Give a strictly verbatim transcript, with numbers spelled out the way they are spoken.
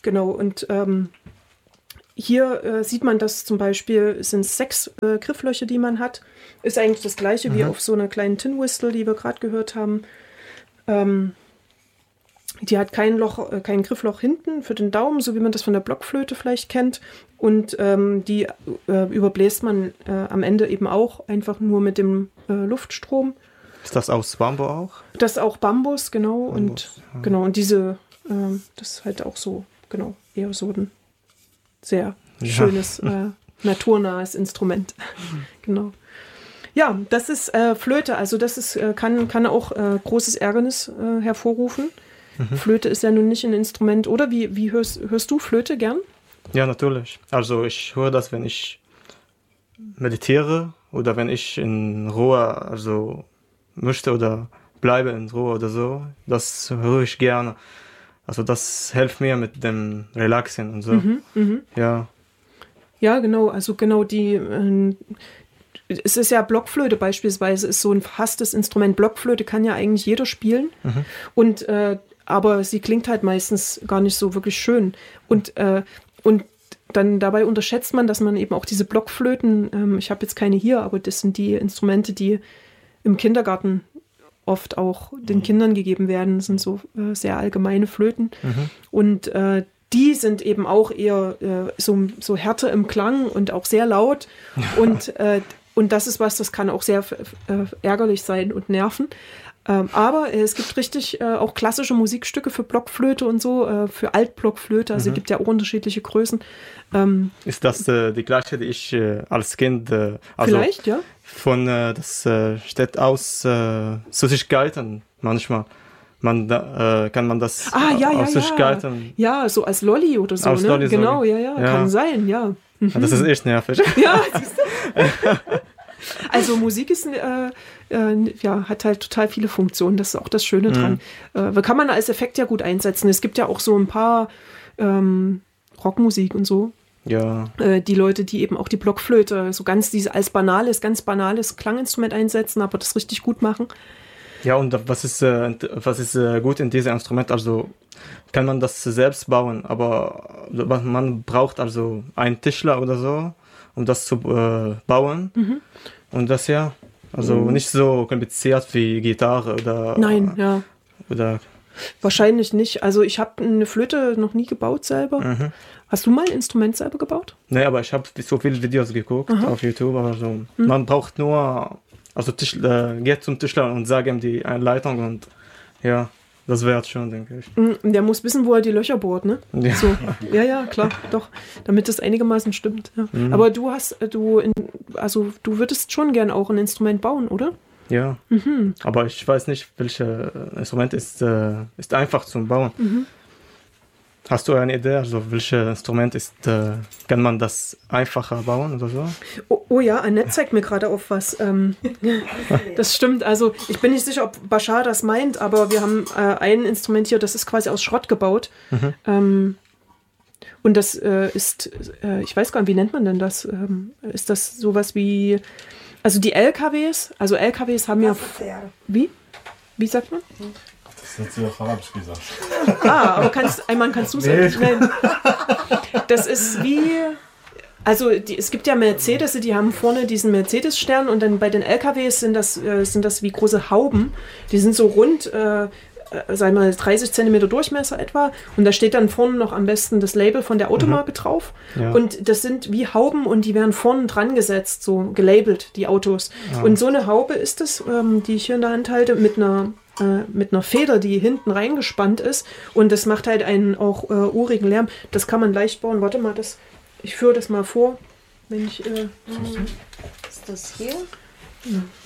genau. Und ähm, hier äh, sieht man, dass zum Beispiel sind sechs äh, Grifflöcher, die man hat. Ist eigentlich das gleiche mhm. wie auf so einer kleinen Tin Whistle, die wir gerade gehört haben. Ähm, die hat kein Loch, äh, kein Griffloch hinten für den Daumen, so wie man das von der Blockflöte vielleicht kennt. Und ähm, die äh, überbläst man äh, am Ende eben auch einfach nur mit dem äh, Luftstrom. Ist das aus Bambus auch? Das ist auch Bambus, genau. Bambus, und ja. genau und diese, äh, das ist halt auch so, genau, eher so ein sehr ja. schönes, äh, naturnahes Instrument. Genau. Ja, das ist äh, Flöte. Also das ist, äh, kann, kann auch äh, großes Ärgernis äh, hervorrufen. Mhm. Flöte ist ja nun nicht ein Instrument. Oder wie, wie hörst, hörst du Flöte gern? Ja, natürlich. Also ich höre das, wenn ich meditiere oder wenn ich in Ruhe also möchte oder bleibe in Ruhe oder so. Das höre ich gerne. Also das hilft mir mit dem Relaxen und so. Mhm, mh. Ja. Ja, genau. Also genau die... Äh, es ist ja Blockflöte beispielsweise, ist so ein verhasstes Instrument. Blockflöte kann ja eigentlich jeder spielen. Mhm. Und äh, aber sie klingt halt meistens gar nicht so wirklich schön. Und, äh, und dann dabei unterschätzt man, dass man eben auch diese Blockflöten, ähm, ich habe jetzt keine hier, aber das sind die Instrumente, die im Kindergarten oft auch den Kindern gegeben werden. Das sind so äh, sehr allgemeine Flöten. Mhm. Und äh, die sind eben auch eher äh, so, so härter im Klang und auch sehr laut. Und, äh, und das ist was, das kann auch sehr äh, ärgerlich sein und nerven. Ähm, aber äh, es gibt richtig äh, auch klassische Musikstücke für Blockflöte und so, äh, für Altblockflöte. Also mhm. es gibt ja auch unterschiedliche Größen. Ähm, ist das äh, die gleiche, die ich äh, als Kind... Äh, also vielleicht, ja. Von, äh, das äh, steht aus äh, Süßigkeiten manchmal. Man, da, äh, kann man das ah, ja, ja, aus Süßigkeiten... Ja. ja, so als Lolli oder so, aus ne? Lolli, genau, so. ja, ja, ja, kann sein, ja. Mhm. Ja. Das ist echt nervig. Ja, siehst du? Also Musik ist, äh, äh, ja, hat halt total viele Funktionen, das ist auch das Schöne dran. Mhm. Äh, kann man als Effekt ja gut einsetzen. Es gibt ja auch so ein paar ähm, Rockmusik und so. Ja. Äh, die Leute, die eben auch die Blockflöte so ganz diese als banales, ganz banales Klanginstrument einsetzen, aber das richtig gut machen. Ja, und was ist, äh, was ist äh, gut in diesem Instrument? Also kann man das selbst bauen, aber man braucht also einen Tischler oder so, um das zu äh, bauen. Mhm. Und das ja, also mhm. nicht so kompliziert wie Gitarre oder... Nein, ja. Oder wahrscheinlich nicht. Also ich habe eine Flöte noch nie gebaut selber. Mhm. Hast du mal ein Instrument selber gebaut? Nee, aber ich habe so viele Videos geguckt Aha. auf YouTube. Also mhm. man braucht nur, also Tisch, äh, geht zum Tischler und sagt ihm die Anleitung und ja, das wäre schon, denke ich. Der muss wissen, wo er die Löcher bohrt, ne? Ja, so. ja, ja, klar, doch, damit das einigermaßen stimmt. Ja. Mhm. Aber du hast, du, in, also du würdest schon gern auch ein Instrument bauen, oder? Ja, mhm. aber ich weiß nicht, welches Instrument ist, äh, ist einfach zum Bauen. Mhm. Hast du eine Idee, also welches Instrument ist, äh, kann man das einfacher bauen oder so? Oh, oh ja, Annette zeigt mir gerade auf was. Ähm, das stimmt, also ich bin nicht sicher, ob Bashar das meint, aber wir haben äh, ein Instrument hier, das ist quasi aus Schrott gebaut. Mhm. Ähm, und das äh, ist, äh, ich weiß gar nicht, wie nennt man denn das? Ähm, ist das sowas wie... Also die L K Ws, also L K Ws haben ja... Wie? Wie sagt man? Das hat sie auf Arabisch gesagt. Ah, aber kannst, einmal kannst du es nee. nennen. Das ist wie... Also die, es gibt ja Mercedes, die haben vorne diesen Mercedes-Stern und dann bei den L K Ws sind das, äh, sind das wie große Hauben. Die sind so rund... Äh, sagen wir mal dreißig Zentimeter Durchmesser etwa und da steht dann vorne noch am besten das Label von der Automarke mhm. drauf ja. und das sind wie Hauben und die werden vorne dran gesetzt, so gelabelt, die Autos. Ja. Und so eine Haube ist es, ähm, die ich hier in der Hand halte, mit einer, äh, mit einer Feder, die hinten reingespannt ist und das macht halt einen auch äh, urigen Lärm. Das kann man leicht bauen. Warte mal, das, ich führe das mal vor. Wenn ich, äh, ist das hier? Ja.